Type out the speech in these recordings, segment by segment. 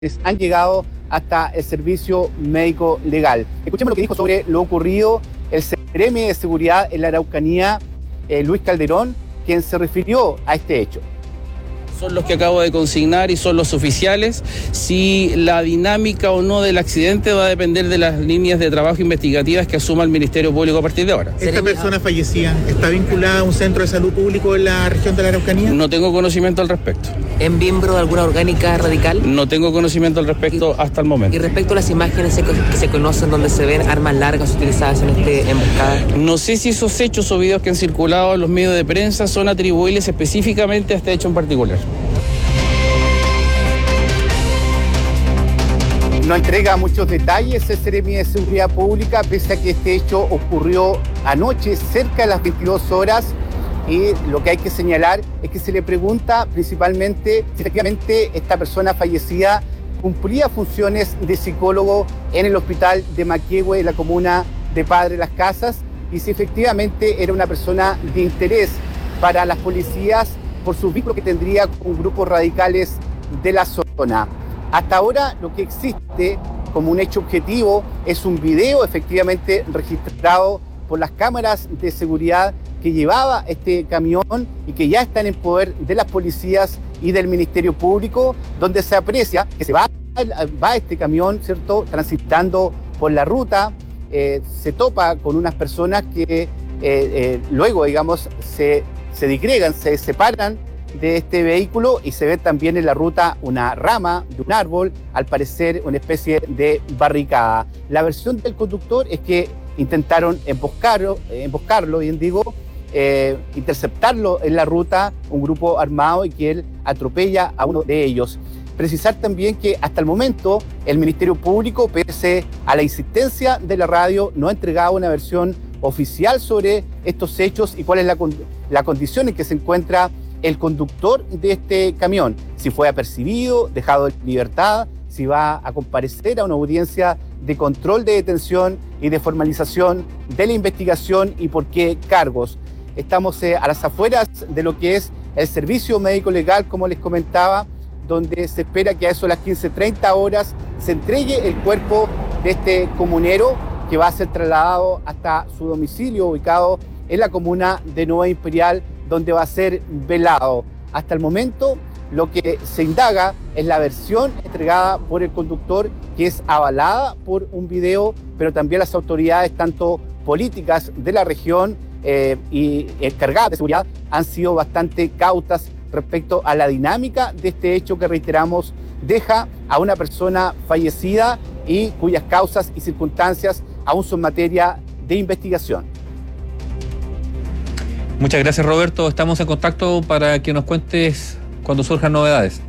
han llegado hasta el servicio médico legal. Escuchemos lo que dijo sobre lo ocurrido el Seremi de Seguridad en la Araucanía, Luis Calderón, quien se refirió a este hecho. Son los que acabo de consignar y son los oficiales. Si la dinámica o no del accidente va a depender de las líneas de trabajo investigativas que asuma el Ministerio Público a partir de ahora. ¿Esta persona fallecida está vinculada a un centro de salud público en la región de la Araucanía? No tengo conocimiento al respecto. ¿Es miembro de alguna orgánica radical? No tengo conocimiento al respecto hasta el momento. Y respecto a las imágenes que se conocen donde se ven armas largas utilizadas en esta emboscada. No sé si esos hechos o videos que han circulado en los medios de prensa son atribuibles específicamente a este hecho en particular. No entrega muchos detalles el Seremi de Seguridad Pública, pese a que este hecho ocurrió anoche, cerca de las 22 horas. Y lo que hay que señalar es que se le pregunta principalmente si efectivamente esta persona fallecida cumplía funciones de psicólogo en el hospital de Maquehue, en la comuna de Padre Las Casas, y si efectivamente era una persona de interés para las policías por su vínculo que tendría con grupos radicales de la zona. Hasta ahora lo que existe como un hecho objetivo es un video efectivamente registrado por las cámaras de seguridad que llevaba este camión y que ya están en poder de las policías y del Ministerio Público, donde se aprecia que se va este camión, ¿cierto?, transitando por la ruta, se topa con unas personas que luego, digamos, se disgregan, se separan de este vehículo y se ve también en la ruta una rama de un árbol, al parecer una especie de barricada. La versión del conductor es que intentaron emboscarlo, bien digo, interceptarlo en la ruta, un grupo armado, y que él atropella a uno de ellos. Precisar también que hasta el momento el Ministerio Público, pese a la insistencia de la radio, no ha entregado una versión oficial sobre estos hechos y cuál es la condición en que se encuentra el conductor de este camión, si fue apercibido, dejado en libertad, si va a comparecer a una audiencia de control de detención y de formalización de la investigación y por qué cargos. Estamos a las afueras de lo que es el servicio médico legal, como les comentaba, donde se espera que a eso de las 15:30 horas se entregue el cuerpo de este comunero, que va a ser trasladado hasta su domicilio ubicado en la comuna de Nueva Imperial, donde va a ser velado. Hasta el momento, lo que se indaga es la versión entregada por el conductor, que es avalada por un video, pero también las autoridades, tanto políticas de la región y encargadas de seguridad, han sido bastante cautas respecto a la dinámica de este hecho que, reiteramos, deja a una persona fallecida y cuyas causas y circunstancias aún son materia de investigación. Muchas gracias, Roberto. Estamos en contacto para que nos cuentes cuando surjan novedades.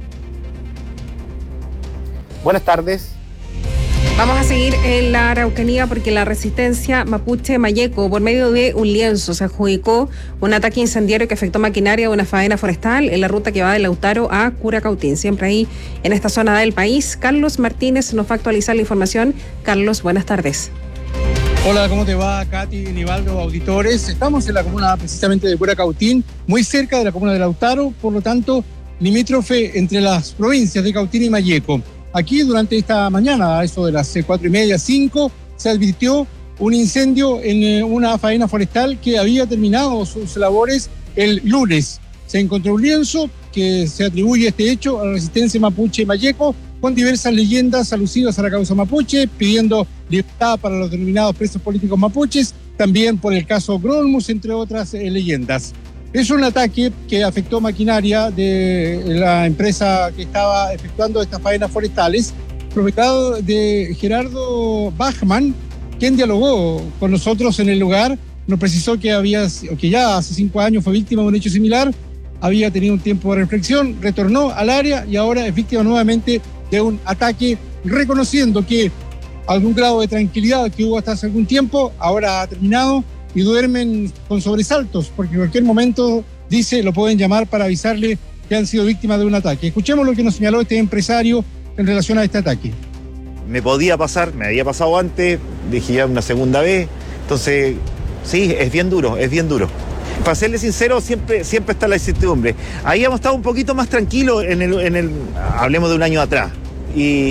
Buenas tardes. Vamos a seguir en la Araucanía porque la resistencia mapuche Mayeco, por medio de un lienzo, se adjudicó un ataque incendiario que afectó maquinaria de una faena forestal en la ruta que va de Lautaro a Curacautín, siempre ahí en esta zona del país. Carlos Martínez nos va a actualizar la información. Carlos, buenas tardes. Hola, ¿cómo te va, Katy, Nivaldo, auditores? Estamos en la comuna precisamente de Curacautín, muy cerca de la comuna de Lautaro, por lo tanto, limítrofe entre las provincias de Cautín y Mayeco. Aquí, durante esta mañana, a eso de las 4:30, 5, se advirtió un incendio en una faena forestal que había terminado sus labores el lunes. Se encontró un lienzo que se atribuye este hecho a la resistencia mapuche Mayeco, con diversas leyendas alusivas a la causa mapuche, pidiendo libertad para los denominados presos políticos mapuches, también por el caso Grolmus, entre otras leyendas. Es un ataque que afectó maquinaria de la empresa que estaba efectuando estas faenas forestales, propiedad de Gerardo Bachmann, quien dialogó con nosotros en el lugar, nos precisó que ya hace 5 años fue víctima de un hecho similar, había tenido un tiempo de reflexión, retornó al área y ahora es víctima nuevamente de un ataque, reconociendo que algún grado de tranquilidad que hubo hasta hace algún tiempo ahora ha terminado y duermen con sobresaltos, porque en cualquier momento, dice, lo pueden llamar para avisarle que han sido víctimas de un ataque. Escuchemos lo que nos señaló este empresario en relación a este ataque. Me podía pasar, me había pasado antes, dije ya una segunda vez, entonces sí, es bien duro. Para serle sincero, siempre está la incertidumbre. Ahí hemos estado un poquito más tranquilos hablemos de un año atrás. y